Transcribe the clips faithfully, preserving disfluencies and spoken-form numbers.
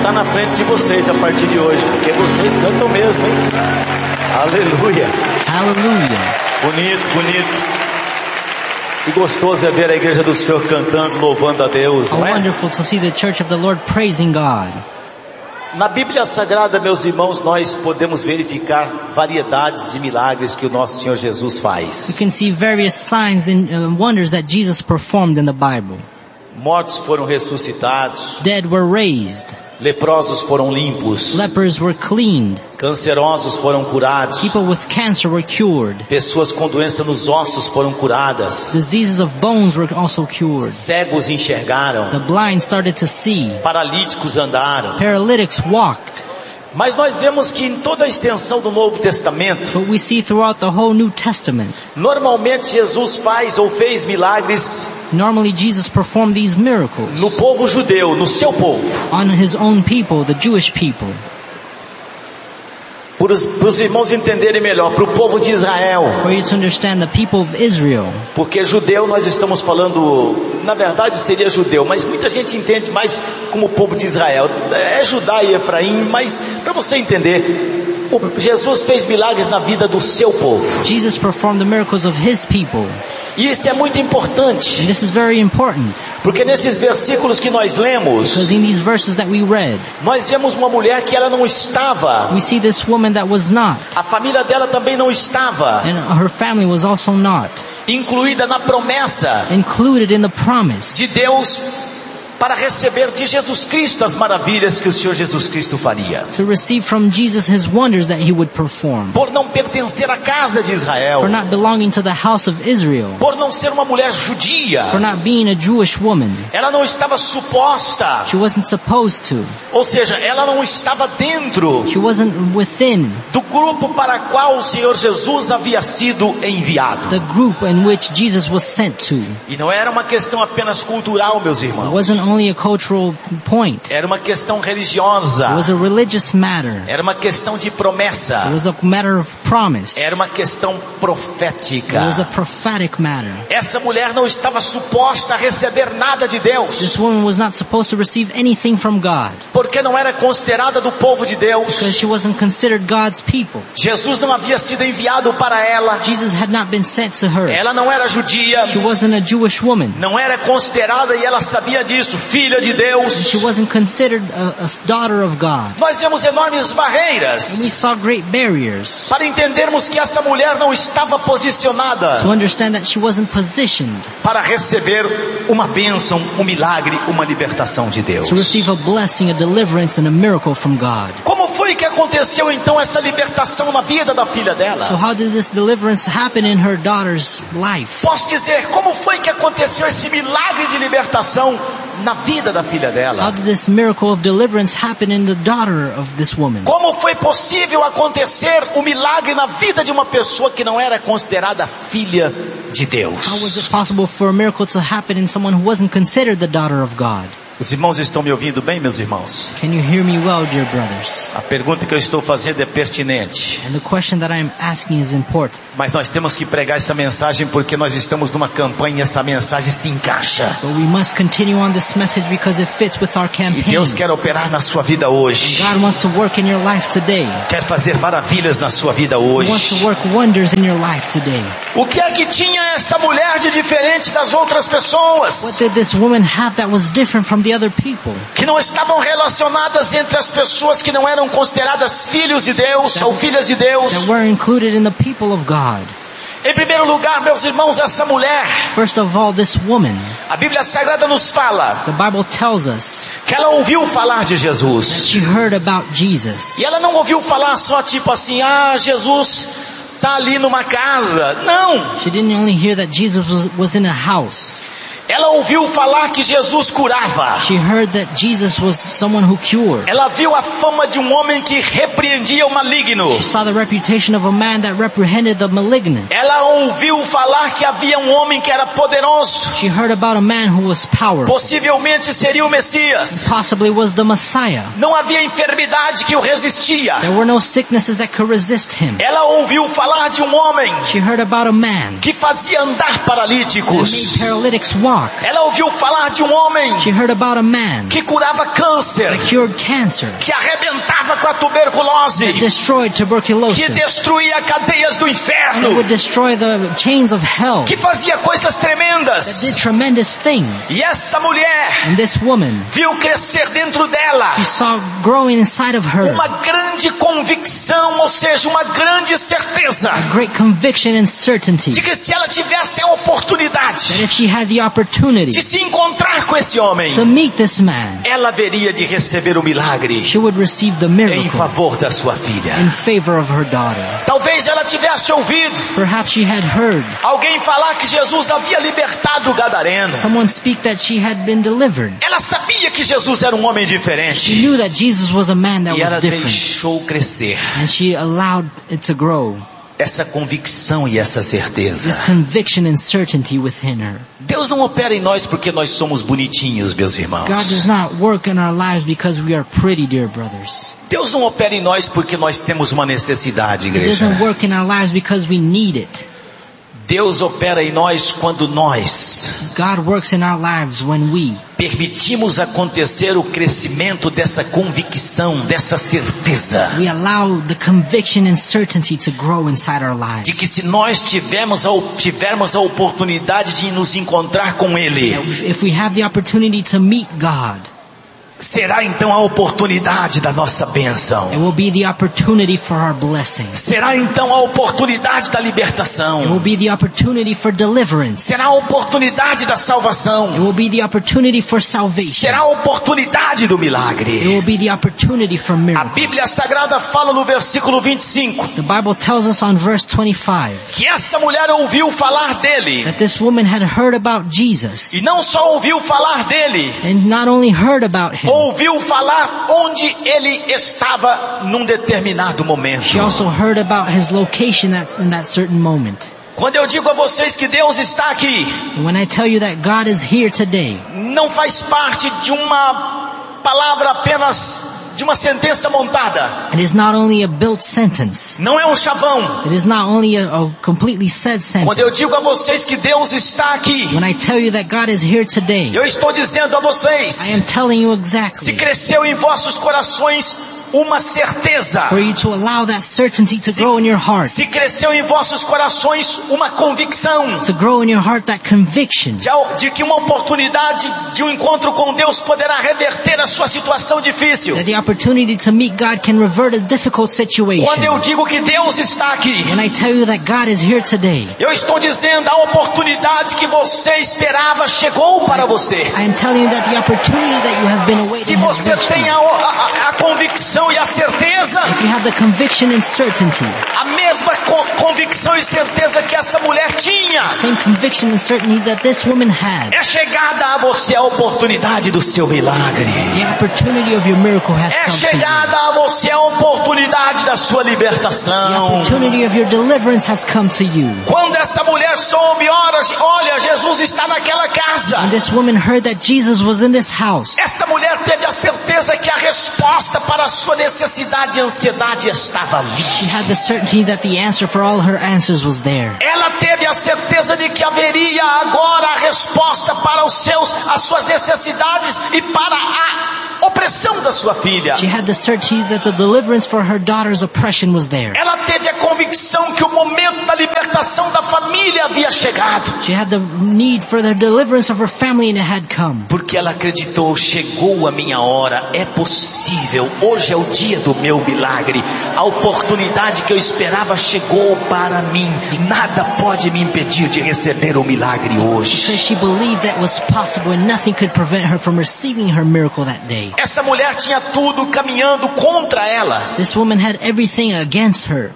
cantar na frente de vocês a partir de hoje, porque vocês cantam mesmo, hein? Aleluia. Hallelujah. Bonito, bonito. Que gostoso é ver a igreja do Senhor cantando, louvando a Deus, How não é? wonderful to see the church of the Lord praising God. Na Bíblia Sagrada, meus irmãos, nós podemos verificar variedades de milagres que o nosso Senhor Jesus We faz. can see various signs and uh, wonders that Jesus performed in the Bible. Mortos foram ressuscitados, Dead were raised. leprosos foram limpos, Lepers were cleaned. cancerosos foram curados, People with cancer were cured. pessoas com doença nos ossos foram curadas, Diseases of bones were also cured. cegos enxergaram, The blind started to see. paralíticos andaram. Paralytics walked. Mas nós vemos que em toda a extensão do Novo Testamento, But we see throughout the whole New Testament, normalmente Jesus faz ou fez milagres normally Jesus performed these miracles no povo judeu, no seu povo. on his own people, the Jewish people. Para os irmãos entenderem melhor, para o povo de Israel. For you to understand the people of Israel. Porque judeu nós estamos falando, na verdade seria judeu, mas muita gente entende mais como o povo de Israel. É Judá e Efraim, mas para você entender, o, Jesus fez milagres na vida do seu povo. Jesus performed the miracles of his people. E isso é muito importante, And this is very important, porque nesses versículos que nós lemos, because in these verses that we read, nós vemos uma mulher que ela não estava, we see this woman that was not, a família dela também não estava and her family was also not, incluída na promessa included in the promise de Deus para receber de Jesus Cristo as maravilhas que o Senhor Jesus Cristo faria. to receive from Jesus his wonders that he would perform. Por não pertencer à casa de Israel, For not belonging to the house of Israel, por não ser uma mulher judia, for not being a Jewish woman. ela não estava suposta, She wasn't supposed to. ou seja, ela não estava dentro She wasn't within do grupo para qual o Senhor Jesus havia sido enviado. the group in which Jesus was sent to. E não era uma questão apenas cultural, meus It irmãos. wasn't only a cultural point. Era uma questão It religiosa. was a religious matter. Era uma questão de promessa. It was a matter of promise. Era uma questão profética. It was a prophetic matter. Essa mulher não estava suposta a receber nada de Deus, This woman was not supposed to receive anything from God porque não era considerada do povo de Deus. because she wasn't considered God's people. Jesus não havia sido enviado para ela. Jesus had not been sent to her. Ela não era judia, She wasn't a Jewish woman. não era considerada, e ela sabia disso, filha de Deus. She wasn't considered a, a daughter of God. Nós vemos enormes And we barreiras saw great barriers para entendermos que essa mulher não estava posicionada to understand that she wasn't positioned para receber uma bênção, um milagre, uma libertação de Deus. to receive a blessing, a deliverance, and a miracle from God. Como foi que aconteceu então essa libertação na vida da filha dela? So how did this deliverance happen in her daughter's life? Posso dizer, como foi que aconteceu esse milagre de libertação na vida da filha How dela? did this miracle of deliverance happen in the daughter of this woman? Como foi possível acontecer o milagre na vida de uma pessoa que não era considerada filha de How was Deus? it possible for a miracle to happen in someone who wasn't considered the daughter of God? Os irmãos estão me ouvindo bem, meus irmãos? Can you hear me well, dear brothers? A pergunta que eu estou fazendo é pertinente, And the question that I am asking is important. mas nós temos que pregar essa mensagem porque nós estamos numa campanha e essa mensagem se encaixa. But we must continue on this message because it fits with our E campaign. Deus quer operar na sua vida hoje. God wants to work in your life today. Quer fazer maravilhas na sua vida He wants hoje. to work wonders in your life today. O que é que tinha essa mulher de diferente das outras What pessoas did this woman have that was different from the other people? que não estavam relacionadas entre as pessoas que não eram consideradas filhos de Deus ou filhas de Deus? That were included in the people of God. Em primeiro lugar, meus irmãos, essa mulher, First of all, this woman, a Bíblia Sagrada nos fala the Bible tells us que ela ouviu falar de that Jesus. she heard about Jesus. E ela não ouviu falar só tipo assim, ah, Jesus está ali numa casa. Não! She didn't only hear that Jesus was, was in a house. Ela ouviu falar que Jesus curava. She heard that Jesus was someone who cured. Ela viu a fama de um homem que repreendia o maligno. She saw the reputation of a man that reprehended the malignant. Ela ouviu falar que havia um homem que era poderoso. She heard about a man who was powerful. Possivelmente seria o Messias. Possibly was the Messiah. Não havia enfermidade que o resistia. There were no sicknesses that could resist him. Ela ouviu falar de um homem She heard about a man que fazia andar that made paralíticos. paralytics walk. shock. Ela ouviu falar de um homem She heard about a man que curava câncer, that cured cancer, que arrebentava com a tuberculose, destroyed que tuberculosis, destruía cadeias do and inferno, would destroy the chains of hell, que fazia coisas that tremendas. did tremendous things. E essa mulher And this woman, viu crescer dentro dela she saw growing inside of her uma grande convicção, ou seja, uma grande certeza great conviction and certainty de que se ela tivesse a that oportunidade if she had the opportunity de se encontrar com esse homem, to meet this man, ela haveria de receber o milagre she would receive the em miracle favor da sua filha. in favor of her daughter. Talvez ela tivesse ouvido Perhaps she had heard alguém falar que Jesus havia libertado o gadareno. someone speak that she had been delivered. Ela sabia que Jesus era um homem She diferente knew that Jesus was a man that e ela was different, deixou crescer and she allowed it to grow, essa convicção e essa this certeza. conviction and certainty within her. Deus não opera em nós porque nós somos bonitinhos, meus irmãos. God does not work in our lives because we are pretty, dear brothers. Deus não opera em nós porque nós temos uma necessidade, It igreja. doesn't work in our lives because we need it. Deus opera em nós quando nós God works in our lives when we permitimos acontecer o crescimento dessa convicção, dessa certeza, we allow the conviction and certainty to grow inside our de lives. que se nós tivermos a, tivermos a oportunidade de nos encontrar com Ele, If we have the opportunity to meet God, será então a oportunidade da nossa bênção. it will be the opportunity for our blessings. Será então a oportunidade da It will libertação. be the opportunity for deliverance. Será a oportunidade da It salvação. will be the opportunity for salvation. Será a oportunidade do It milagre. will be the opportunity for A miracles. Bíblia Sagrada fala no versículo vinte e cinco The Bible tells us on verse twenty-five que essa mulher ouviu falar dele. that this woman had heard about Jesus, E não só ouviu falar dele, and not only heard about him, ouviu falar onde ele estava num determinado momento. she also heard about his location at, in that certain moment. Quando eu digo a vocês que Deus está aqui, And when I tell you that God is here today, não faz parte de uma palavra apenas de uma sentença montada. it is not only a built sentence. Não é um chavão. It is not only a, a completely said Quando eu sentence. digo a vocês que Deus está aqui, When I tell you that God is here today, eu estou dizendo a I am vocês, telling you se exactly cresceu em vossos corações uma certeza, for you to allow that certainty to grow in your heart, se cresceu em vossos corações uma convicção to grow in your heart that conviction de, de que uma oportunidade de um encontro com Deus poderá reverter a sua situação difícil. that the opportunity to meet God can revert a difficult situation. Quando eu digo que Deus está aqui, When I tell you that God is here today, eu estou dizendo a oportunidade que você esperava chegou para você. I am telling you that the opportunity that you have been Se awaiting has você reached tem you. a, a, a convicção e a certeza, If you have the conviction and certainty, a mesma co- convicção e certeza que essa mulher tinha, same conviction and certainty that this woman had, é chegada a você a oportunidade do seu milagre. the opportunity of your miracle has É come to you. chegada a você a oportunidade da sua The libertação. opportunity of your deliverance has come to you. Quando essa mulher soube, ora, olha, Jesus está naquela casa. And this woman heard that Jesus was in this house. Essa mulher teve a certeza que a resposta para a sua necessidade e ansiedade estava ali. She had the certainty that the answer for all her answers was there. Ela teve a certeza de que haveria agora a resposta para os seus, as suas necessidades e para a opressão da sua filha. She had the certainty that the deliverance for her daughter's oppression was there. Ela teve a convicção que o momento da libertação da família havia chegado. She had the need for the deliverance of her family and it had come. Porque ela acreditou, chegou a minha hora, é possível, hoje é o dia do meu milagre. A oportunidade que eu esperava chegou para mim. Nada pode me impedir de receber o milagre Because hoje. she believed that was possible and nothing could prevent her from receiving her miracle that day. Essa mulher tinha tudo caminhando contra ela. This woman had everything against her.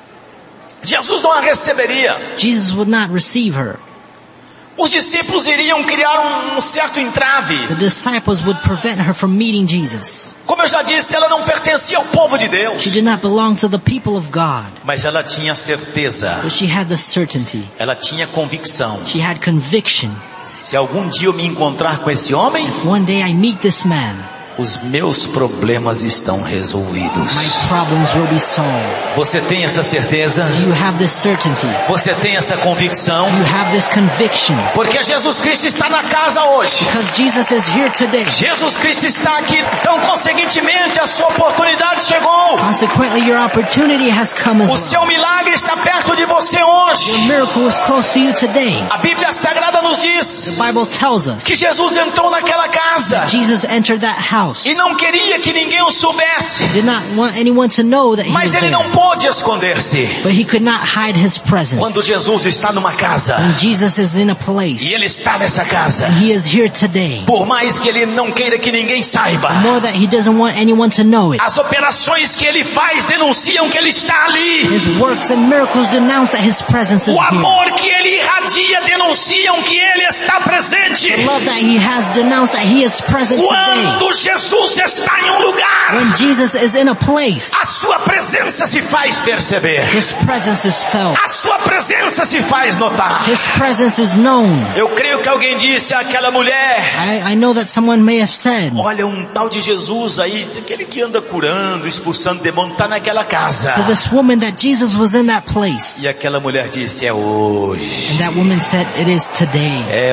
Jesus não a receberia. Jesus would not receive her. Os discípulos iriam criar um, um certo entrave. The disciples would prevent her from meeting Jesus. Como eu já disse, ela não pertencia ao povo de Deus. She did not belong to the people of God. Mas ela tinha certeza. But she had the certainty. Ela tinha convicção. She had conviction. Se algum dia eu me encontrar com esse homem, If one day I meet this man, os meus problemas estão resolvidos. My problems will be solved. Você tem essa certeza? You have this certainty. Você tem essa convicção? You have this conviction. Porque Jesus Cristo está na casa hoje. Because Jesus is here today. Jesus Cristo está aqui. Então, consequentemente, a sua oportunidade chegou. Consequently, your opportunity has come as O well. seu milagre está perto de você hoje. Your miracle is close to you today. A Bíblia Sagrada nos diz The Bible tells us que Jesus entrou naquela casa Jesus entered that house. e não queria que ninguém o soubesse. Did not want anyone to know that he was Mas ele there. não pôde esconder-se. But he could not hide his presence. Quando Jesus está numa casa When Jesus is in a place, e ele está nessa casa, he is here today. por mais que ele não queira que ninguém saiba, More that he doesn't want anyone to know it. as operações que ele faz denunciam que ele está ali. His works and miracles denounce that his presence is O here. amor que ele irradia denunciam que ele está presente. The love that he has denounced that he is present today. Quando Jesus está em um lugar, When Jesus is in a place, a sua presença se faz perceber. his presence is felt. A sua presença se faz notar. His presence is known. Eu creio que alguém disse àquela mulher: I, I know that someone may have said, olha, um tal de Jesus aí, aquele que anda curando, expulsando demônio, está naquela casa. to this woman that Jesus was in that place. E aquela mulher disse: é hoje. And that woman said, it is today. É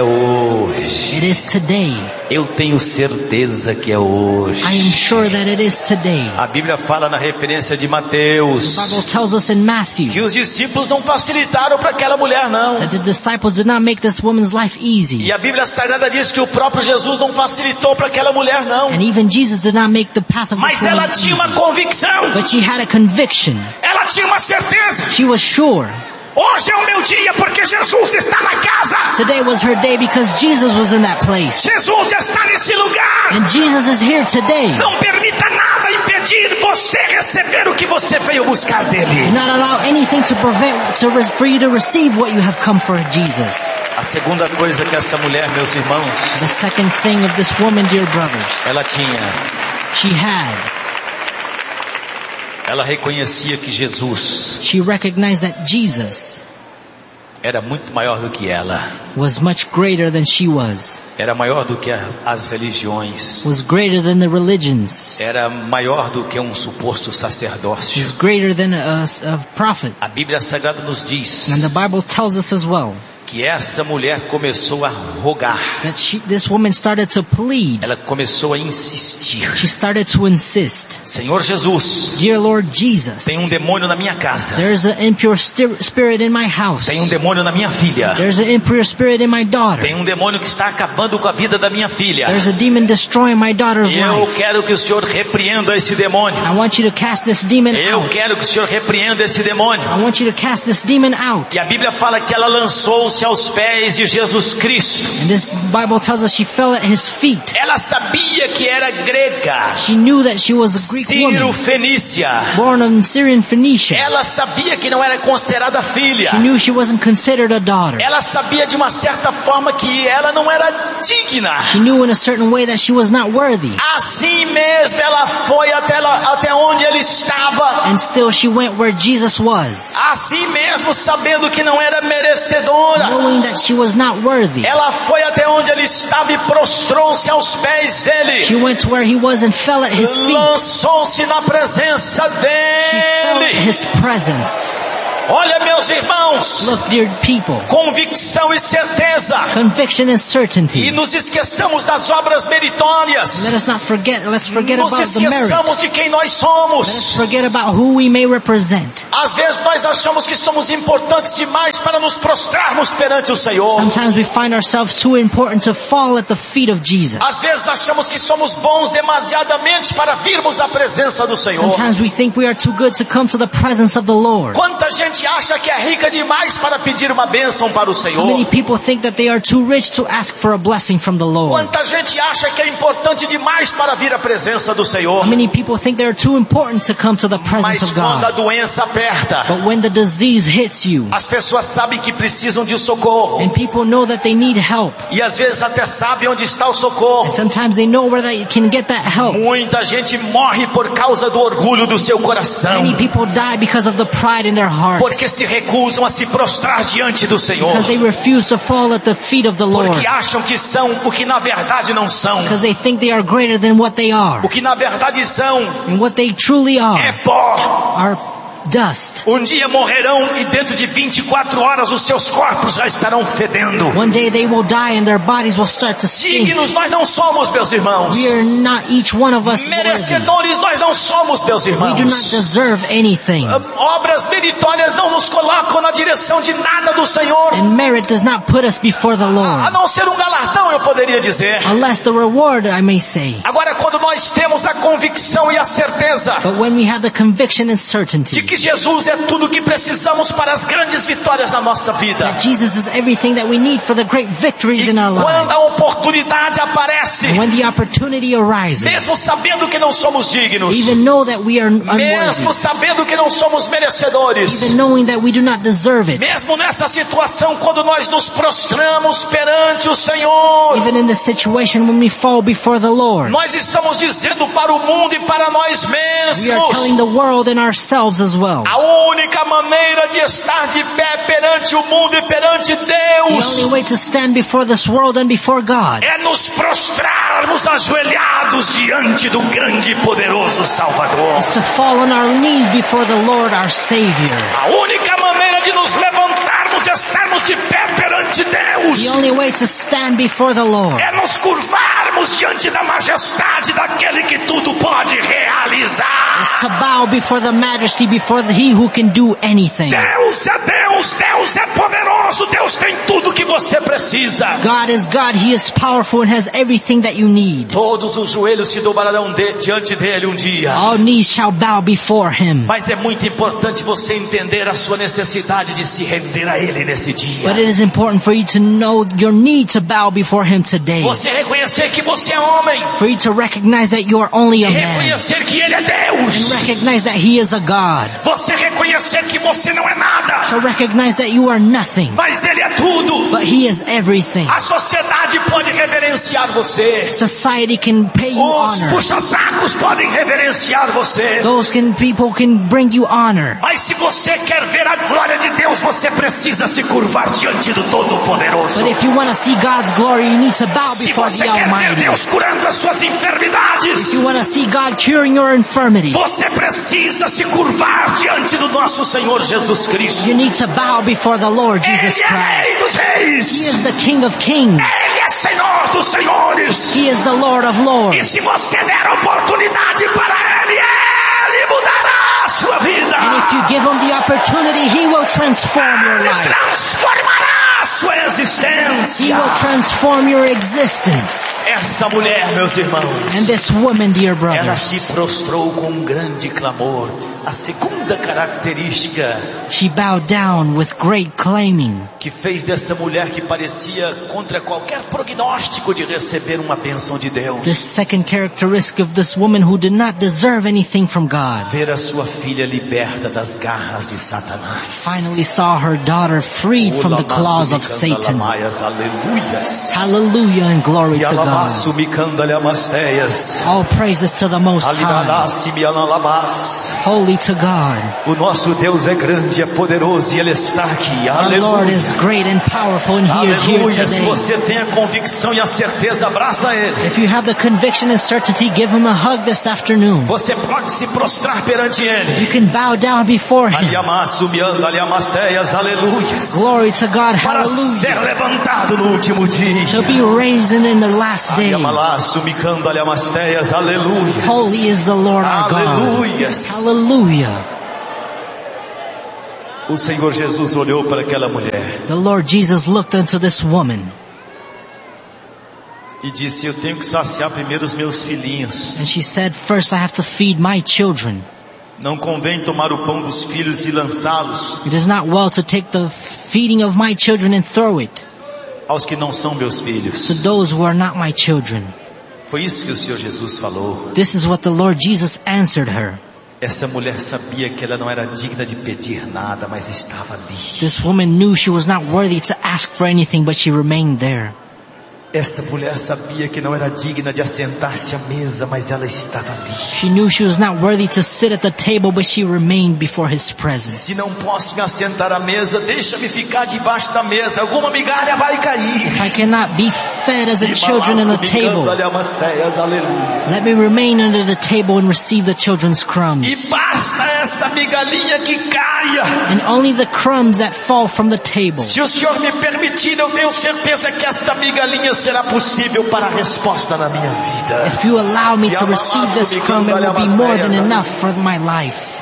hoje. It is today. Eu tenho certeza que é hoje. I am sure that it is today. A Bíblia fala na referência de The Mateus Bible tells us in Matthew que os discípulos não facilitaram para aquela mulher, não. that the disciples did not make this woman's life easy. E a Bíblia Sagrada diz que o próprio Jesus não facilitou para aquela mulher, não. And even Jesus did not make the path of this Mas ela woman tinha uma easy. convicção. But she had a conviction. Ela tinha uma certeza. She was sure. Hoje é o meu dia porque Jesus está na casa. Today was her day because Jesus was in that place. Jesus está nesse lugar. And Jesus is here today. Não permita nada impedir você receber o que você veio buscar Do dele. not allow anything to prevent to re- for you to receive what you have come for, Jesus. A segunda coisa que essa mulher, meus irmãos, The second thing of this woman, dear brothers, ela tinha, she had, ela reconhecia que Jesus she recognized that Jesus era muito maior do que ela. was much greater than she was, Era maior do que a- as religiões. was greater than the religions, Era maior do que um suposto sacerdócio. was greater than a, a prophet. A Bíblia Sagrada nos diz And the Bible tells us as well que essa mulher começou a rogar. that she, this woman started to plead. Ela começou a insistir. She started to insist, Senhor Jesus, Dear Lord Jesus, tem um demônio na minha casa. there's an impure sti- spirit in my house. Tem um demônio na minha filha. There's an impure spirit in my daughter. Tem um demônio que está acabando com a vida da minha filha. There's a demon destroying my daughter's E eu life. quero que o Senhor repreenda esse demônio. I want you to cast this demon Eu out. quero que o Senhor repreenda esse demônio. I want you to cast this demon out. E a Bíblia fala que ela lançou-se aos pés de Jesus Cristo. And this Bible tells us she fell at his feet. Ela sabia que era grega, She knew that she was a Greek Ciro woman, Fenícia. born in Syrian Phoenicia. Ela sabia que não era considerada filha. She knew she wasn't considered a daughter. Ela sabia de uma certa forma que ela não era digna. She knew in a certain way that she was not worthy. Assim mesmo ela foi até, lá, até onde ele estava. And still she went where Jesus was, Assim mesmo sabendo que não era merecedora. knowing that she was not worthy. Ela foi até onde ele estava e prostrou-se aos pés She dele. went to where he was and fell at his feet. Lançou-se na presença She felt dele. his presence. Olha, meus irmãos, Look, dear people, convicção e certeza. conviction and E certainty. nos esqueçamos das obras meritórias. Let us not forget, let's forget Nos about the merit. esqueçamos de quem nós Let us somos. forget about who we may represent. Às vezes nós achamos que somos importantes demais para nos prostrarmos perante o Senhor. Sometimes we find ourselves too important to fall at the feet of Jesus. Às vezes achamos que somos bons demasiadamente para virmos à presença do Senhor. Sometimes we think we are too good to come to the presence of the Lord. Quanta gente acha que é rica demais para pedir uma bênção para o How Senhor. many people think that they are too rich to ask for a blessing from the Lord? Quanta gente acha que é importante demais para vir à presença do Senhor. How many people think they are too important to come to the presence Mas of quando a God? doença aperta, But when the disease hits you, as pessoas sabem que precisam de socorro. and people know that they need help, E às vezes até sabem onde está o socorro. and sometimes they know where they can get that help. Muita gente morre por causa do orgulho do seu coração. Many people die because of the pride in their heart. Porque se recusam a se prostrar diante do Senhor. Because they refuse to fall at the feet of the Lord. Porque acham que são o que na verdade não são. Because they think they are greater than what they are. O que na verdade são And what they truly é are pó. are dust. Um dia morrerão e dentro de vinte e quatro horas os seus corpos já estarão fedendo. One day they will die and their bodies will start to stink. Dignos nós não somos, meus irmãos. We are not each one of us worthy. Merecedores nós não somos, meus We do not irmãos. deserve anything. Obras meritórias não nos colocam na direção de nada do Senhor. And merit does not put us before the A Lord. não ser um galardão, eu poderia dizer. Unless the reward, I may say. Agora, quando nós temos a convicção e a certeza But when we have the conviction and de certainty que Jesus é tudo o que precisamos para as grandes vitórias na nossa vida. that Jesus is everything that we need for the great victories E in our quando lives. a oportunidade aparece, And when the opportunity arises, mesmo sabendo que não somos dignos, even know that we are mesmo unworthy, sabendo que não somos merecedores, even knowing that we do not deserve it, mesmo nessa situação, quando nós nos prostramos perante o Senhor, even in the situation when we fall before the Lord, nós estamos dizendo para o mundo e para nós we are telling mesmos, the world and ourselves as well. a única maneira de estar de pé perante o mundo e perante The Deus only way to stand before this world and before God é nos prostrarmos ajoelhados diante do grande e poderoso Salvador. is to fall on our knees before the Lord, our Savior. A única maneira de nos levantarmos e estarmos de pé perante The Deus only way to stand before the Lord é nos curvarmos diante da majestade daquele que tudo pode realizar. is to bow before the majesty, before the, He who can do anything. Deus é Deus, Deus é poderoso, Deus tem tudo que você precisa. God is God, He is powerful and has everything that you need. Todos os joelhos se dobrarão de, diante dele um dia. All knees shall bow before Him. Mas é muito importante você entender a sua necessidade de se render a Ele nesse dia. But it is important for you to know your need to bow before Him today. Você reconhecer que você é homem. For you to recognize that you are only a E man. reconhecer que Ele é And Deus. recognize that He is a God. Você reconhecer que você não é nada. To recognize that you are nothing. Mas Ele é tudo. But He is everything. A sociedade pode reverenciar você. Society can pay you Os honor. puxa-sacos podem reverenciar você. Those can, people can bring you honor. Mas se você quer ver a glória de Deus, você precisa se curvar diante do Todo-Poderoso. But if you want to see God's glory, you need to bow Se before você the quer ver Almighty. Deus curando as suas enfermidades, If you want to see God curing your infirmity, você precisa se curvar diante do nosso Senhor Jesus Cristo. you need to bow before the Lord Jesus Ele é Rei Christ. dos Reis. He is the King of Kings. Ele é Senhor dos Senhores. He is the Lord of E Lords. se você der oportunidade para Ele, Ele mudará a sua vida. And if you give Him the opportunity, He will transform your Ele life. transformará a sua He existência. will transform your existence. Essa mulher, meus irmãos, And this woman, dear ela se brothers, prostrou com um grande clamor. A segunda característica she bowed down with great claiming, que fez dessa mulher que parecia contra qualquer prognóstico de receber uma bênção de Deus, the second characteristic of this woman who did not deserve anything from God, ver a sua filha liberta das garras de Satanás. finally saw her daughter freed from the claws of Satan. Aleluias. Hallelujah and glory to God. Yalamasu mikandale amasteias. All praises to the Most High. Alibanasti mianalabas. Holy to God. O nosso Deus é grande, é poderoso e Ele está aqui. Our Lord Aleluia. is great and powerful and He is here Aleluia. Se today. você tem a convicção e a certeza, abraça Ele. If you have the conviction and certainty, give Him a hug this afternoon. Você pode se prostrar perante Ele. You can bow down before Him. Aliamasu miandale amasteias. Aleluias. Glory to God. Para ser Hallelujah. levantado no último dia. To be raised in the last day. Aliamalasu mikandale amasteias. Aleluia. Holy is the Lord our God. Aleluias. Hallelujah. O Senhor Jesus olhou para aquela mulher The Lord Jesus looked unto this woman e disse: eu tenho que saciar primeiro os meus filhinhos. and she said, first I have to feed my children. Não convém tomar o pão dos filhos e lançá-los It is not well to take the feeding of my children and throw it aos que não são meus to filhos. those who are not my children. Foi isso que o Senhor Jesus falou. This is what the Lord Jesus answered her. Essa mulher sabia que ela não era digna de pedir nada, mas estava ali. This woman knew she was not worthy to ask for anything, but she remained there. Essa mulher sabia que não era digna de assentar-se à mesa, mas ela estava ali. She knew she was not worthy to sit at the table, but she remained before His presence. Se não posso me assentar à mesa, deixa-me ficar debaixo da mesa. Alguma migalha vai cair. If I cannot be fed as the children in the table, let me remain under the table and receive the children's E crumbs. basta essa migalhinha que caia. And only the crumbs that fall from the table. Se o Senhor me permitir, eu tenho certeza que essa migalhinha será possível para a resposta na minha vida. If you allow me to receive this crumb, it will be more than enough for my life.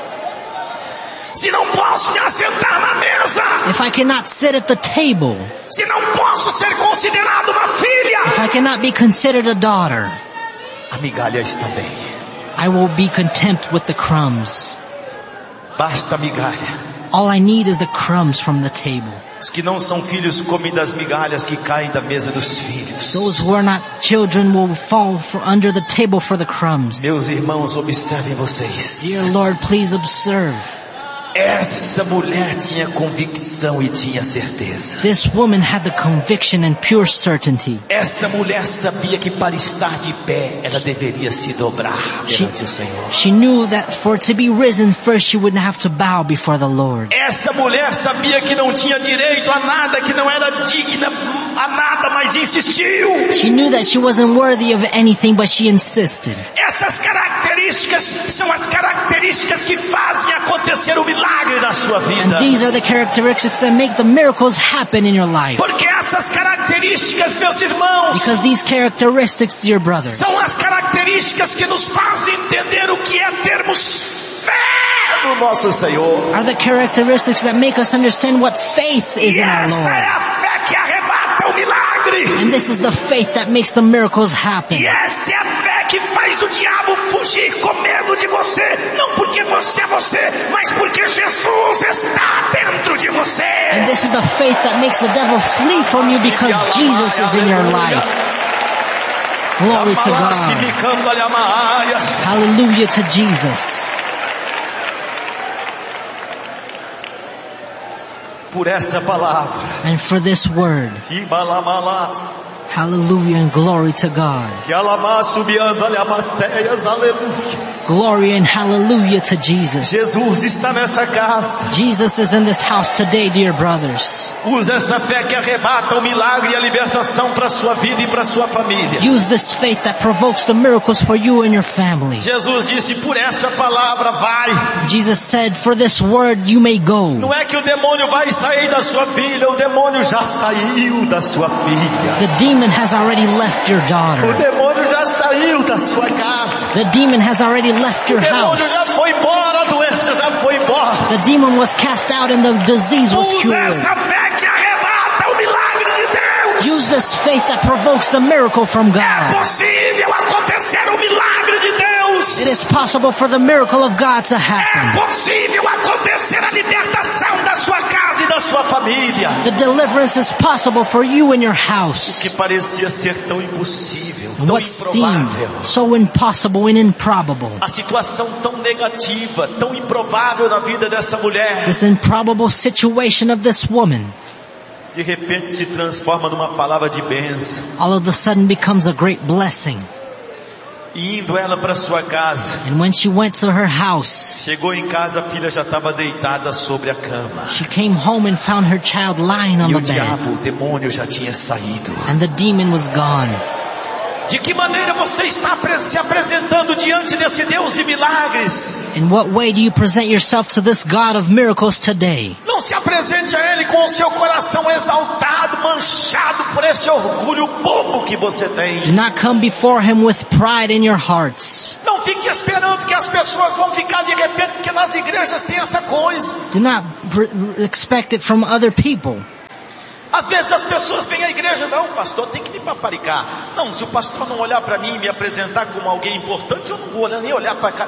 Se não posso me assentar na mesa, If I cannot sit at the table, se não posso ser considerado uma filha, if I cannot be considered a daughter, a migalha está bem. I will be content with the crumbs. Basta a migalha. All I need is the crumbs from the table. Os que não são filhos comem das migalhas que caem da mesa dos filhos. Those who are not children will fall for under the table for the crumbs. Meus irmãos, observem vocês. Dear Lord, please observe. Essa mulher tinha convicção e tinha certeza. This woman had the conviction and pure certainty. Essa mulher sabia que para estar de pé, ela deveria se dobrar perante o Senhor. She knew that for to be risen, first she would have to bow before the Lord. Essa mulher sabia que não tinha direito a nada, que não era digna a nada, mas insistiu. She knew that she wasn't worthy of anything, but she insisted. Essas características são as características que fazem acontecer o milagre na sua And vida. these are the characteristics that make the miracles happen in your life. Porque essas características, meus irmãos, Because these characteristics, dear brothers, são as características que nos fazem entender o que é termos fé no nosso Senhor. are the characteristics that make us understand what faith is E in our essa Lord. é a fé que arrebata o milagre. And this is the faith that makes the miracles happen. E essa é a fé que faz o diabo fugir com medo de você. Não porque você é você, mas porque Jesus está dentro de você. And this is the faith that makes the devil flee from you because Jesus is in your life. Glory to God. Hallelujah to Jesus. Por essa palavra. And for this word, hallelujah and glory to God. Glory and hallelujah to Jesus. Jesus está nessa casa. Jesus is in this house today, dear brothers. Usa essa fé que arrebata o milagre e a libertação para sua vida e para sua família. Use this faith that provokes the miracles for you and your family. Jesus disse, por essa palavra vai. Jesus said, for this word you may go. Não é que o demônio vai sair da sua filha, o demônio já saiu da sua filha. The demon has already left your O daughter. demônio já saiu da sua casa. The demon has already left O your demônio house. já foi embora, a doença já foi embora. The demon was cast out and the disease was Usa cured. essa fé que arrebata o milagre de Deus. Use this faith that provokes the miracle from É God. possível acontecer o milagre de Deus. It is possible for the miracle of God to É happen. possível acontecer a libertação da sua casa e da sua família. The deliverance is possible for you and your O house. que parecia ser tão impossível, tão What seemed improvável. so impossible and improbable. A situação tão negativa, tão improvável na vida dessa mulher, This improbable situation of this woman de repente se transforma numa palavra de bênção. all of a sudden becomes a great blessing. E indo ela para sua casa, And when she went to her house, chegou em casa, a filha já estava deitada sobre a cama. she came home and found her child lying on E the o bed. diabo, o demônio já tinha saído. And the demon was gone. De que maneira você está se apresentando diante desse Deus de milagres? In what way do you present yourself to this God of miracles today? Não se apresente a Ele com o seu coração exaltado, manchado por esse orgulho bobo que você tem. Do not come before Him with pride in your hearts. Não fique esperando que as pessoas vão ficar de repente, porque nas igrejas tem essa coisa. Do not pr- expect it from other people. Às vezes as pessoas vêm à igreja, não, pastor, tem que me paparicar. Não, se o pastor não olhar para mim e me apresentar como alguém importante, eu não vou nem olhar para cá.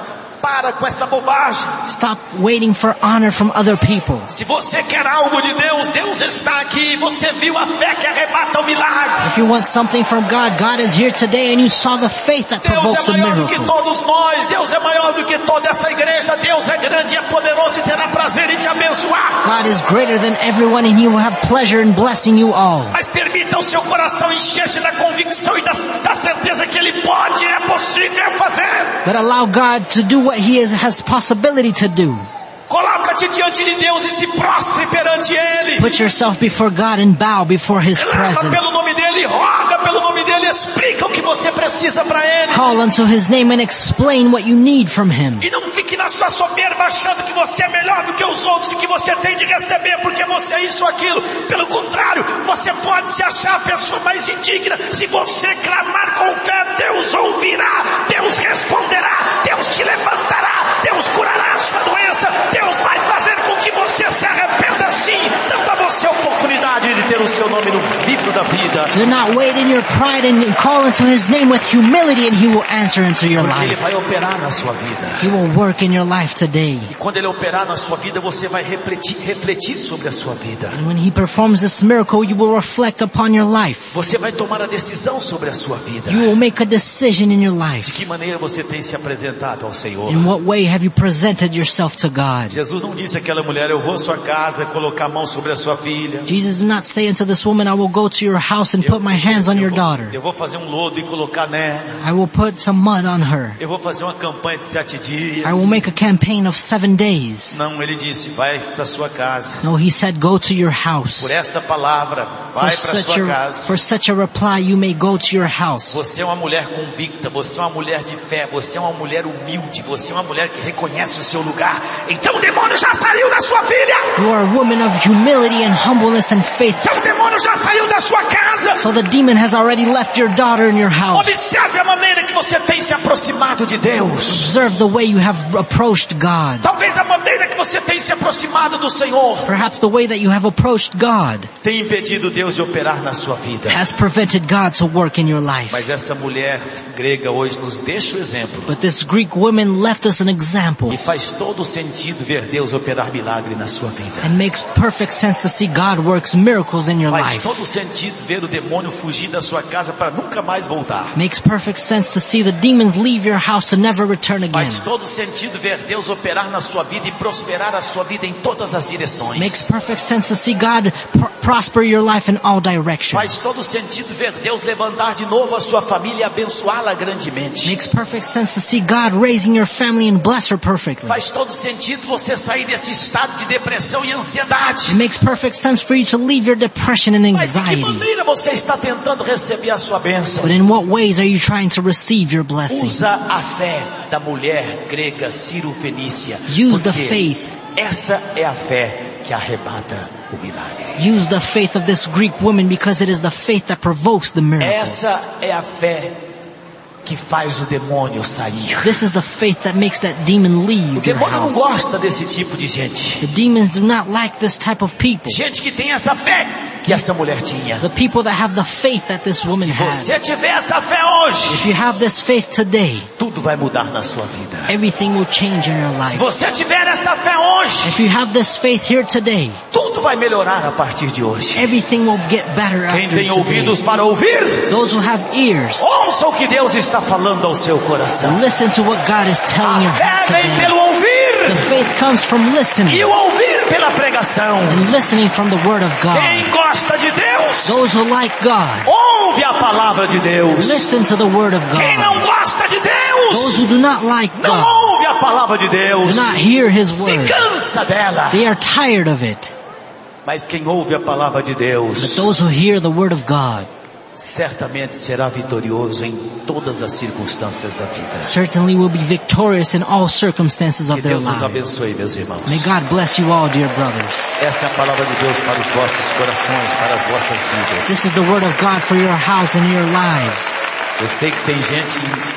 Para com essa bobagem. Stop waiting for honor from other people. Se você quer algo de Deus, Deus está aqui. Você viu a fé que arrebata o milagre. If you want something from God, God is here today and you saw the faith that provokes a Deus é maior do miracle. que todos nós. Deus é maior do que toda essa igreja. Deus é grande e é poderoso e terá prazer em te abençoar. God is greater than everyone and He will have pleasure in blessing you all. Mas permita o seu coração encher-se da convicção e da, da certeza que Ele pode, é possível fazer. But allow God to do what He is, has possibility to do. Coloca-te diante de Deus e se prostre perante Ele. Put yourself before God and bow before His Clama pelo presence. nome dEle, roga pelo nome dEle, explica o que você precisa para Ele. Call unto His name and explain what you need from Him. E não fique na sua soberba achando que você é melhor do que os outros e que você tem de receber porque você é isso ou aquilo. Pelo contrário, você pode se achar a pessoa mais indigna. Se você clamar com fé, Deus ouvirá, Deus responderá, Deus te levantará, Deus curará a sua doença, Deus vai fazer com que você se arrependa sim, dando a você a oportunidade de ter o seu nome no livro da vida. Do not wait in your pride and call unto His name with humility and He will answer into your Porque Ele life. vai operar na sua vida. He will work in your life today. E quando Ele operar na sua vida, você vai refletir, refletir sobre a sua vida. And when He performs this miracle, you will reflect upon your life. Você vai tomar a decisão sobre a sua vida. You will make a decision in your De life. que maneira você tem se apresentado ao Senhor? In what way have you presented yourself to God? Jesus não disse àquela mulher, eu vou à sua casa colocar a mão sobre a sua filha. Jesus did not say unto this woman, I will go to your house and put my hands on eu your vou, daughter. Eu vou fazer um lodo e colocar nela. I will put some mud on her. Eu vou fazer uma campanha de sete dias. I will make a campaign of seven days. Não, ele disse, vai para sua casa. No, He said, go to your house. Por essa palavra, For vai para such sua a, casa. for such a reply, you may go to your house. Você é uma mulher convicta, você é uma mulher de fé, você é uma mulher humilde, você é uma mulher que reconhece o seu lugar. Então o demônio já saiu da sua filha. You are a woman of humility and humbleness and faith. Então o demônio já saiu da sua casa. So the demon has already left your daughter in your house. Observe a maneira que você tem se aproximado de Deus. Observe the way you have approached God. Talvez a maneira que você tem se aproximado do Senhor Perhaps the way that you have approached God tem impedido Deus de operar na sua vida. has prevented God to work in your life. Mas essa mulher grega hoje nos deixa o exemplo. But this Greek woman left us an example. E faz todo sentido ver Deus operar milagre na sua vida. And makes perfect sense to see God works miracles in your Faz life. todo sentido ver o demônio fugir da sua casa para nunca mais voltar. Makes perfect sense to see the demons leave your house to never return again. Faz todo sentido ver Deus operar na sua vida e prosperar a sua vida em todas as direções. Makes perfect sense to see God pr- prosper your life in all directions. Faz todo sentido ver Deus levantar de novo a sua família e abençoá-la grandemente. Makes perfect sense to see God raising your family and bless her perfectly. Faz todo sentido você sair desse estado de depressão e ansiedade. It makes perfect sense for you to leave your depression and Mas de que anxiety. maneira você está tentando receber a sua bênção? But in what ways are you trying to receive your blessing? Usa a fé da mulher grega Ciro-Fenícia. Use the Porque faith. essa é a fé que arrebata o milagre. Use the faith of this Greek woman because it is the faith that provokes the miracle. Essa é a fé que faz o demônio sair. This is the faith that makes that demon O leave your demônio não house. gosta desse tipo de gente. The demons do not like this type of people. Gente que tem essa fé que essa mulher tinha. The people that have the faith that this woman Se had. você tiver essa fé If hoje, you have this faith today, tudo vai mudar na sua vida. everything will change in your Se life. você tiver essa fé hoje, If you have this faith here today, tudo vai melhorar a partir de hoje. everything will get better Quem after tem ouvidos today. para ouvir, Those who have ears, ouça o que Deus está falando ao seu coração. listen to what God is telling your A heart fé vem today. pelo The ouvir faith comes from listening e o ouvir pela pregação. and listening from the Word of God. Quem gosta de Deus, Those who like God, ouve a palavra de Deus. listen to the Word of Quem não God. gosta de Those Deus, who do not like não God, ouve a palavra de Deus. do not hear His Se Word. cansa dela. They are tired of it. Mas quem ouve a palavra de But Deus, those who hear the Word of God certamente será vitorioso em todas as circunstâncias da vida. certainly will be victorious in all circumstances Que of their Deus nos lives. abençoe, meus irmãos. May God bless you all, dear brothers. Essa é a palavra de Deus para os vossos corações, para as vossas vidas. This is the Word of God for your house and your lives. Eu sei que tem gente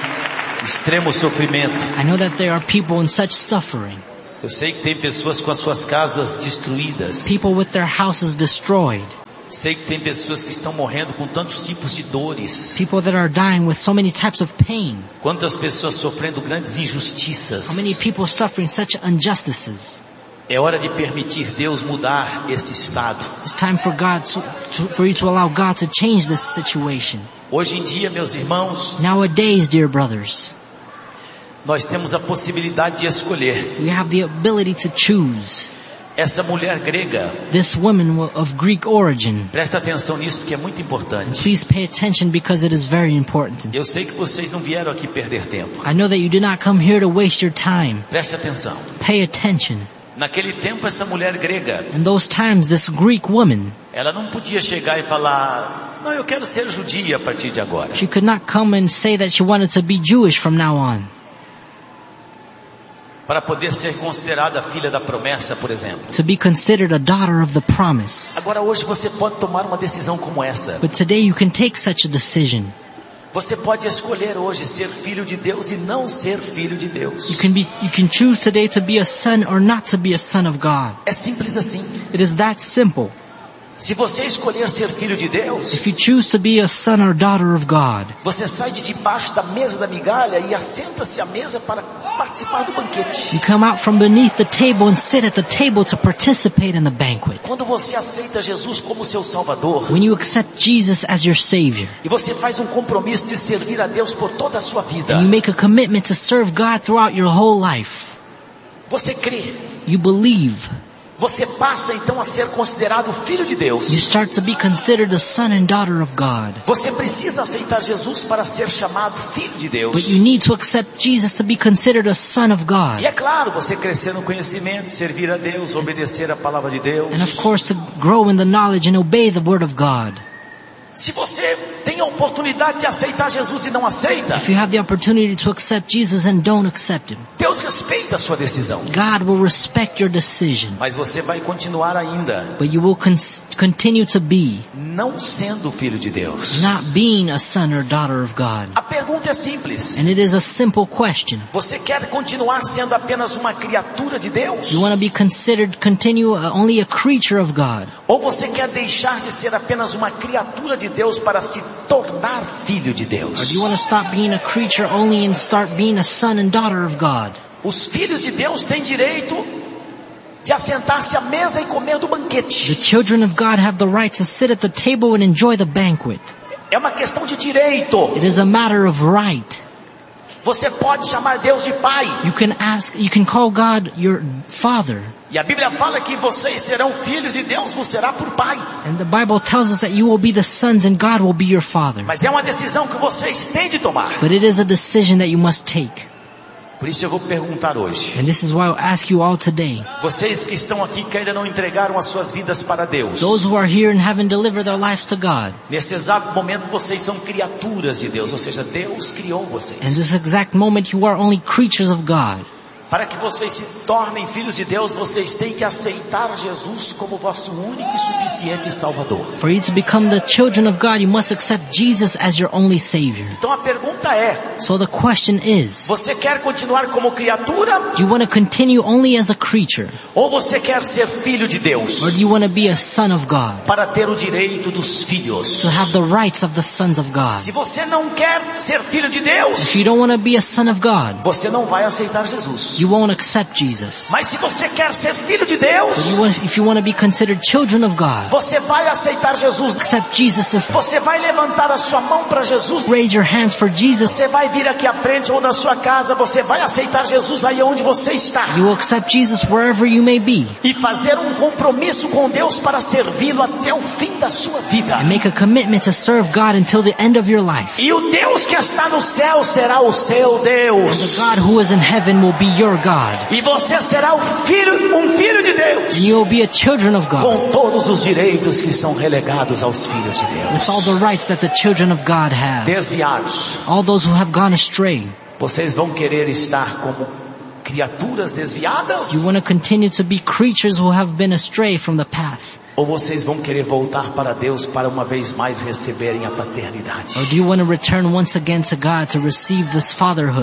em extremo sofrimento. I know that there are people in such suffering, Eu sei que tem pessoas com as suas casas destruídas. people with their houses destroyed. Sei que tem pessoas que estão morrendo com tantos tipos de dores. People that are dying with so many types of pain. Quantas pessoas sofrendo grandes injustiças. How many people suffering such injustices. É hora de permitir Deus mudar esse estado. It's time for God to, to, for you to allow God to change this situation. Hoje em dia, meus irmãos, nowadays, dear brothers, nós temos a possibilidade de escolher. We have the ability to choose. Essa mulher grega, this woman of Greek origin, presta atenção nisso porque é muito importante. Please pay attention because it is very important. Eu sei que vocês não vieram aqui perder tempo. I know that you did not come here to waste your time. Preste atenção. Pay attention. Naquele tempo, essa mulher grega, in those times, this Greek woman, ela não podia chegar e falar, não, eu quero ser judia a partir de agora. She could not come and say that she wanted to be Jewish from now on. Para poder ser considerada filha da promessa, por exemplo. To be considered a daughter of the promise. Agora hoje você pode tomar uma decisão como essa. But today you can take such a decision. Você pode escolher hoje ser filho de Deus e não ser filho de Deus. You can be, you can choose today to be a son or not to be a son of God. É simples assim. It is that simple. Se você escolher ser filho de Deus, if you choose to be a son or daughter of God, você sai de debaixo da mesa da migalha e assenta-se à mesa para participar do banquete. You come out from beneath the table and sit at the table to participate in the banquet. Quando você aceita Jesus como seu Salvador, when you accept Jesus as your Savior, e você faz um compromisso de servir a Deus por toda a sua vida, and you make a commitment to serve God throughout your whole life, você crê, you believe, você passa então a ser considerado filho de Deus. You start to be considered a son and daughter of God. Você precisa aceitar Jesus para ser chamado filho de Deus. But you need to accept Jesus to be considered a son of God. E é claro, você crescer no conhecimento, servir a Deus, obedecer a palavra de Deus. And of course to grow in the knowledge and obey the word of God. Se você tem a oportunidade de aceitar Jesus e não aceita, if you have the opportunity to accept Jesus and don't accept him, Deus respeita a sua decisão. God will respect your decision. Mas você vai continuar ainda, but you will con- continue to be, não sendo filho de Deus, not being a son or daughter of God. A pergunta é simples. And it is a simple question. Você quer continuar sendo apenas uma criatura de Deus? You want to be considered continue uh, only a creature of God? Ou você quer deixar de ser apenas uma criatura de Deus para se tornar filho de Deus? Or do you want to stop being a creature only and start being a son and daughter of God? Os filhos de Deus têm direito de assentar-se à mesa e comer do banquete. The children of God have the right to sit at the table and enjoy the banquet. É uma questão de direito. It is a matter of right. Você pode chamar Deus de pai. You can ask, you can call God your father. E a Bíblia fala que vocês serão filhos e Deus vos será por pai. And the Bible tells us that you will be the sons and God will be your father. Mas é uma decisão que vocês têm de tomar. But it is a decision that you must take. Por isso eu vou perguntar hoje. And this is why I'll ask you all today. Vocês que estão aqui que ainda não entregaram as suas vidas para Deus. Those who are here and haven't delivered their lives to God. Nesse exato momento vocês são criaturas de Deus, ou seja, Deus criou vocês. In this exact moment you are only creatures of God. Para que vocês se tornem filhos de Deus, vocês têm que aceitar Jesus como vosso único e suficiente Salvador. For you to become the children of God, you must accept Jesus as your only Savior. Então a pergunta é: so the question is, você quer continuar como criatura? Do you want to continue only as a creature? Ou você quer ser filho de Deus? Or do you want to be a son of God? Para ter o direito dos filhos. To have the rights of the sons of God. Se você não quer ser filho de Deus, if you don't want to be a son of God, você não vai aceitar Jesus. You won't accept Jesus. Mas se você quer ser filho de Deus, you want, if you want to be considered children of God, você vai aceitar Jesus. Accept Jesus. As você vai levantar a sua mão para Jesus. Raise your hands for Jesus. Você vai vir aqui à frente ou na sua casa, você vai aceitar Jesus aí onde você está. You will accept Jesus wherever you may be. E fazer um compromisso com Deus para servi-lo até o fim da sua vida. And make a commitment to serve God until the end of your life. E o Deus que está no céu será o seu Deus. And the God who is in heaven will be your God. E você será o filho, um filho de Deus. And you will be a children of God. Com todos os direitos que são relegados aos filhos de Deus. With all the rights that the children of God have. Desviados. All those who have gone astray. Vocês vão querer estar como criaturas desviadas? You want to continue to be creatures who have been astray from the path? Ou vocês vão querer voltar para Deus para uma vez mais receberem a paternidade? Or do you want to return once again to God to receive this fatherhood?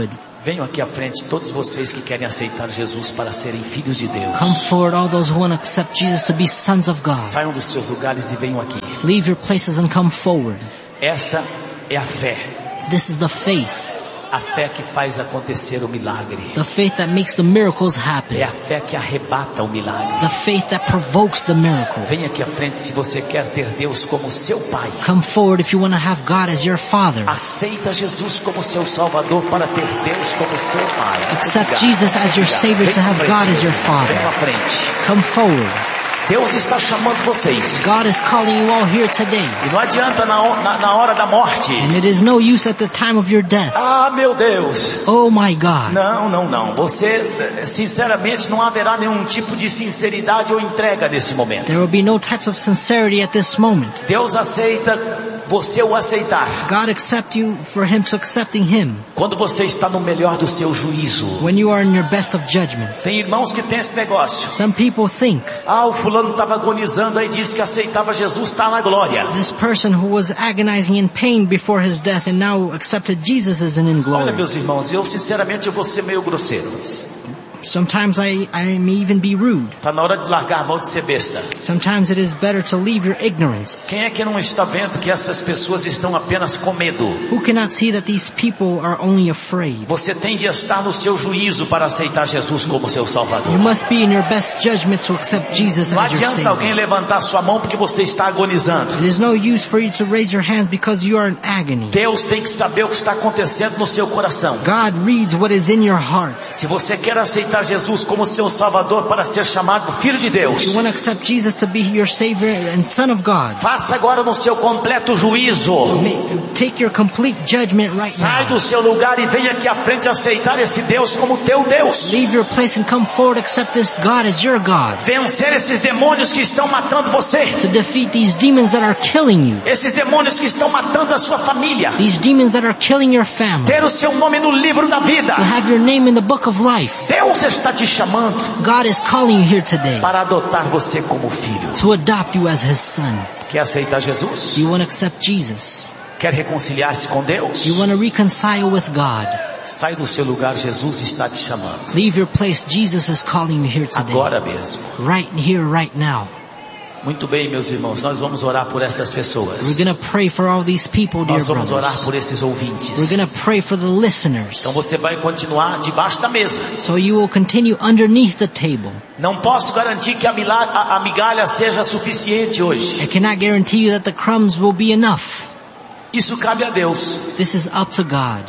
Venham aqui à frente todos vocês que querem aceitar Jesus para serem filhos de Deus. Come forward, all those who want to accept Jesus to be sons of God. Saiam dos seus lugares e venham aqui. Leave your places and come forward. Essa é a fé. This is the faith. A fé que faz acontecer o milagre. The faith that makes the miracles happen. É a fé que arrebata o milagre. The faith that provokes the miracle. Venha aqui à frente se você quer ter Deus como seu Pai. Come forward if you want to have God as your Father. Aceita Jesus como seu Salvador para ter Deus como seu Pai. Accept Jesus as your Savior to have God as your Father. Venha à frente. Come forward. Deus está chamando vocês. God is calling you all here today. E não adianta na, na, na hora da morte. And it is no use at the time of your death. Ah, meu Deus. Oh my God. Não, não, não. Você, sinceramente, não haverá nenhum tipo de sinceridade ou entrega nesse momento. There will be no types of sincerity at this moment. Deus aceita você o aceitar. God accept you for Him to accepting Him. Quando você está no melhor do seu juízo. When you are in your best of judgment. Tem irmãos que têm esse negócio. Some people think. Ah, o fulano estava agonizando aí disse que aceitava Jesus, está na glória. This person who was agonizing in pain before his death and now accepted Jesus as in glory. Olha, meus irmãos, eu sinceramente eu vou ser meio grosseiro. Sometimes I, I may even be rude. Está na hora de largar a mão de ser besta. Sometimes it is better to leave your ignorance. Quem é que não está vendo que essas pessoas estão apenas com medo? Who cannot see that these people are only afraid? Você tem de estar no seu juízo para aceitar Jesus como seu Salvador. You must be in your best judgment to accept Jesus Não as your adianta Savior. alguém levantar sua mão porque você está agonizando. It is no use for you to raise your hands because you are in agony. Deus tem que saber o que está acontecendo no seu coração. God reads what is in your heart. Se você quer aceitar Jesus como seu Salvador para ser chamado Filho de Deus, If you want to accept Jesus to be your Savior and Son of God, faça agora no seu completo juízo. take your complete judgment right Sai now. do seu lugar e venha aqui à frente aceitar esse Deus como teu Deus. Leave your place and come forward, accept this God as your God. Vencer esses demônios que estão matando você. To defeat these demons that are killing you. Esses demônios que estão matando a sua família. These demons that are killing your family. Ter o seu nome no livro da vida. To have your name in the book of life. Deus está te chamando God is calling you here today. para adotar você como filho. To adopt you as His son. Quer aceitar Jesus? Do you want to accept Jesus? Quer reconciliar-se com Deus? Do you want to reconcile with God? Sai do seu lugar, Jesus está te chamando. Leave your place, Jesus is calling you here today. Agora mesmo. Right here, right now. Muito bem, meus irmãos, nós vamos orar por essas pessoas. We're going to pray for all these people, dear Nós vamos orar brothers. por esses ouvintes. We're going to pray for the listeners. Então você vai continuar debaixo da mesa. So you will continue underneath the table. Não posso garantir que a, milha- a- a migalha seja suficiente hoje. I cannot guarantee you that the crumbs will be enough. Isso cabe a Deus. This is up to God.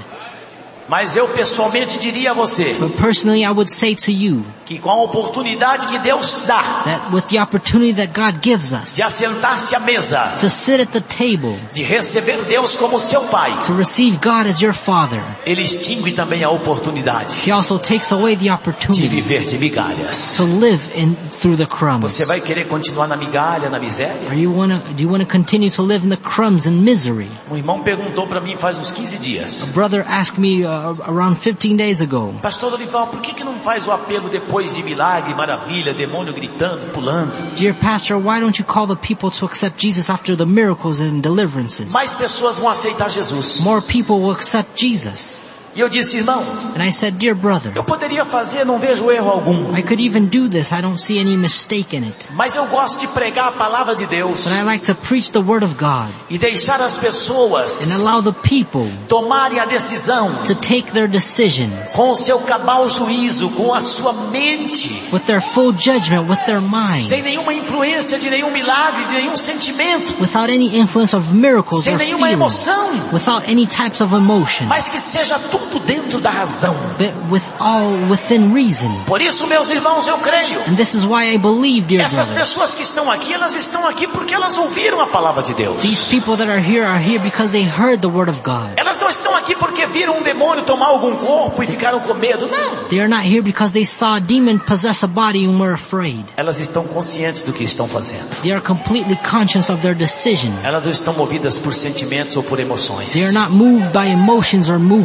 Mas eu pessoalmente diria a você But personally, I would say to you que com a oportunidade que Deus dá that with the opportunity that God gives us de assentar-se à mesa, to sit at the table, de receber Deus como seu Pai, to receive God as your Father, Ele extingue também a oportunidade He also takes away the de opportunity viver de migalhas. to live in through the crumbs. Você vai querer continuar na migalha, na miséria? Are you wanna, do you want to continue to live in the crumbs and misery? Um irmão perguntou para mim faz uns quinze dias. A brother asked me uh, around fifteen days ago, Pastor Dorival, por que que não faz o apelo depois de milagre, maravilha, demônio gritando, pulando? Dear pastor, why don't you call the people to accept Jesus after the miracles and deliverances? Mais pessoas vão aceitar Jesus. More people will accept Jesus. E eu disse, irmão, And I said, dear brother, eu poderia fazer, não vejo erro algum. I could even do this. I don't see any mistake in it. Mas eu gosto de pregar a palavra de Deus But I like to preach the word of God e deixar as pessoas and allow the people tomarem a decisão to take their decisions com o seu cabal juízo, com a sua mente, with their full judgment, with their mind, sem nenhuma influência de nenhum milagre, de nenhum sentimento, without any influence of miracles sem or nenhuma feelings, emoção, without any types of emotion, mas que seja tudo dentro da razão. but with all within reason. Por isso, meus irmãos, eu creio. And this is why I believe, dear Essas brothers, pessoas que estão aqui, elas estão aqui porque elas ouviram a palavra de Deus. these people that are here are here because they heard the word of God. Elas não estão aqui porque viram um demônio tomar algum corpo e ficaram com medo. Não. They are not here because they saw a demon possess a body and were afraid. Elas estão conscientes do que estão fazendo. They are completely conscious of their decision. Elas não estão movidas por sentimentos ou por emoções. They are not moved by emotions or movements. Elas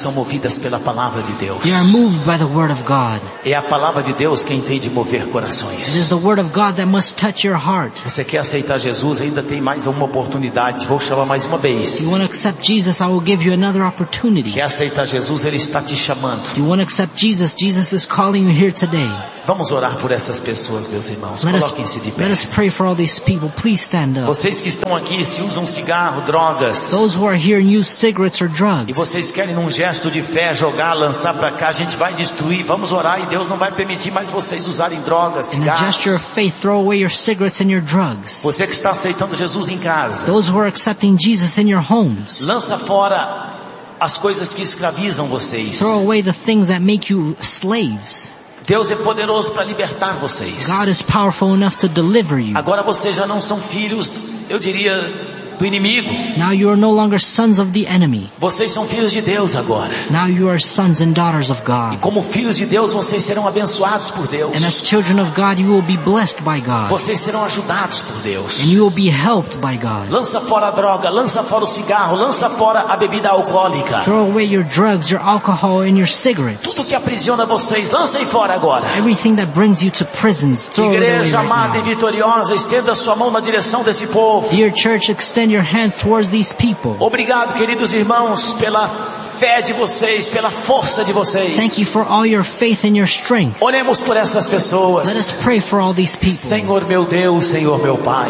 são movidas pela palavra de Deus. They are moved by the word of God. É a palavra de Deus quem tem de mover corações. It is the word of God that must touch your heart. Você quer aceitar Jesus? Ainda tem mais uma oportunidade. Vou chamar mais uma vez. You want to accept Jesus? I will give you another opportunity. Quer aceitar Jesus? Ele está te chamando. You want to accept Jesus? Jesus is calling you here today. Vamos orar por essas pessoas, meus irmãos. Coloquem-se de pé. Let us pray for all these people. Please stand up. Vocês que estão aqui, se usam cigarro, drogas. Those who are here and use cigarettes or drugs. E vocês querem num gesto de fé jogar, lançar para cá, a gente vai destruir. Vamos orar e Deus não vai permitir mais vocês usarem drogas, cigarros. In a gesture of faith, throw away your cigarettes and your drugs. Você que está aceitando Jesus em casa. Those who are accepting Jesus in your homes. Lança fora as coisas que escravizam vocês. Throw away the things that make you slaves. Deus é poderoso para libertar vocês. God is powerful enough to deliver you. Agora vocês já não são filhos, eu diria, do inimigo. Now you are no longer sons of the enemy. Vocês são filhos de Deus agora. Now you are sons and daughters of God. E como filhos de Deus, vocês serão abençoados por Deus. And as children of God, you will be blessed by God. Vocês serão ajudados por Deus. And you will be helped by God. Lança fora a droga, lança fora o cigarro, lança fora a bebida alcoólica. Throw away your drugs, your alcohol and your cigarettes. Tudo que aprisiona vocês, lancem fora agora. Everything that brings you to prisons, throw it away right Igreja amada now. e vitoriosa, estenda sua mão na direção desse povo. Dear church, extend your hands towards these people. Obrigado, queridos irmãos, pela fé de vocês, pela força de vocês. Thank you for all your faith and your strength. Oremos por essas pessoas. Let us pray for all these people. Senhor meu Deus, Senhor meu Pai,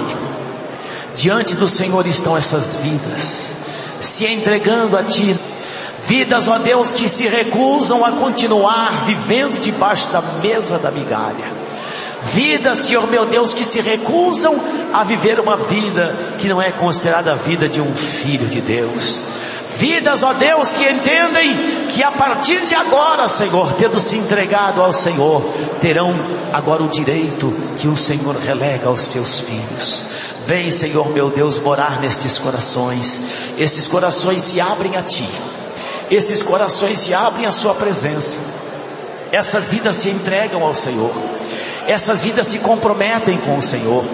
diante do Senhor estão essas vidas, se entregando a Ti. Vidas, ó Deus, que se recusam a continuar vivendo debaixo da mesa da migalha. Vidas, Senhor meu Deus, que se recusam a viver uma vida que não é considerada a vida de um filho de Deus. Vidas, ó Deus, que entendem que a partir de agora, Senhor, tendo se entregado ao Senhor, terão agora o direito que o Senhor relega aos seus filhos. Vem, Senhor meu Deus, morar nestes corações. Esses corações se abrem a Ti. Esses corações se abrem à Sua presença. Essas vidas se entregam ao Senhor. Essas vidas se comprometem com o Senhor.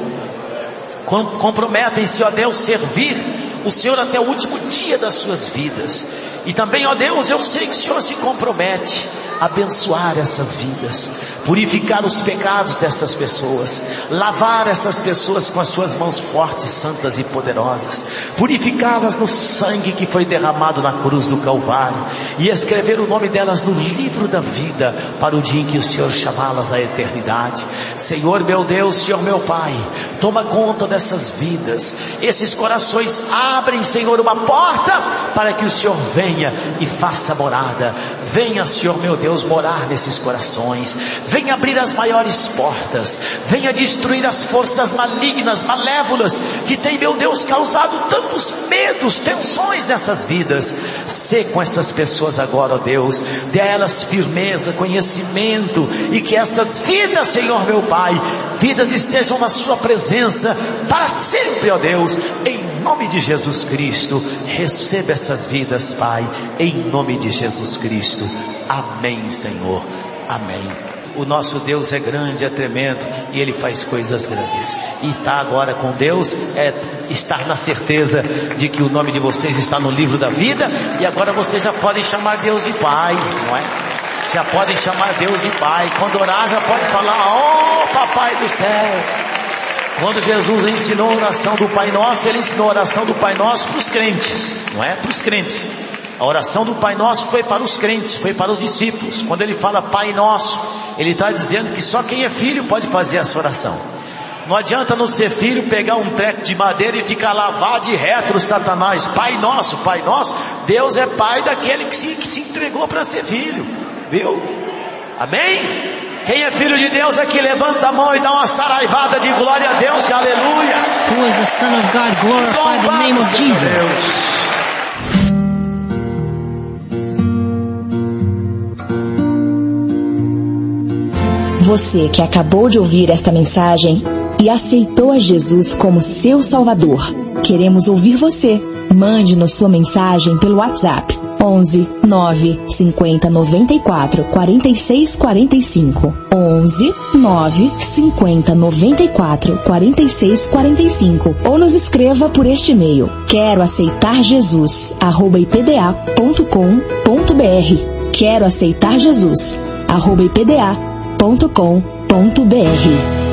Comprometem-se, ó Deus, servir o Senhor até o último dia das suas vidas. E também, ó Deus, eu sei que o Senhor se compromete a abençoar essas vidas, purificar os pecados dessas pessoas, lavar essas pessoas com as suas mãos fortes, santas e poderosas, purificá-las no sangue que foi derramado na cruz do Calvário e escrever o nome delas no livro da vida para o dia em que o Senhor chamá-las à eternidade. Senhor meu Deus, Senhor meu Pai, toma conta dessas vidas. Esses corações abrem, Senhor, uma porta para que o Senhor venha e faça morada. Venha, Senhor meu Deus, morar nesses corações. Venha abrir as maiores portas. Venha destruir as forças malignas, malévolas, que tem, meu Deus, causado tantos medos, tensões nessas vidas. Sê com essas pessoas agora, ó Deus. Dê a elas firmeza, conhecimento, e que essas vidas, Senhor meu Pai, vidas estejam na Sua presença para sempre, ó Deus. Em nome de Jesus Cristo, receba essas vidas, Pai, em nome de Jesus Cristo. Amém, Senhor. Amém. O nosso Deus é grande, é tremendo, e Ele faz coisas grandes. E estar agora com Deus é estar na certeza de que o nome de vocês está no livro da vida, e agora vocês já podem chamar Deus de Pai, não é? Já podem chamar Deus de Pai. Quando orar, já pode falar: oh, Papai do céu. Quando Jesus ensinou a oração do Pai Nosso, Ele ensinou a oração do Pai Nosso para os crentes, não é? Para os crentes. A oração do Pai Nosso foi para os crentes, foi para os discípulos. Quando Ele fala Pai Nosso, Ele está dizendo que só quem é filho pode fazer essa oração. Não adianta não ser filho, pegar um treco de madeira e ficar lá, vá de retro, Satanás. Pai Nosso, Pai Nosso. Deus é Pai daquele que se, que se entregou para ser filho, viu? Amém? Quem é filho de Deus aqui, levanta a mão e dá uma saraivada de glória a Deus, de aleluia. Who is the Son of God? Glorify the name of Jesus. Você que acabou de ouvir esta mensagem e aceitou a Jesus como seu Salvador, queremos ouvir você. Mande-nos sua mensagem pelo WhatsApp onze, nove, cinquenta, noventa e quatro, quarenta e seis, quarenta e cinco. onze, nove, cinquenta, noventa e quatro, quarenta e seis, quarenta e cinco. Ou nos escreva por este e-mail: quero aceitar Jesus, arroba ipda ponto com ponto ponto b r. Quero aceitar Jesus, arroba ipda ponto com ponto b r.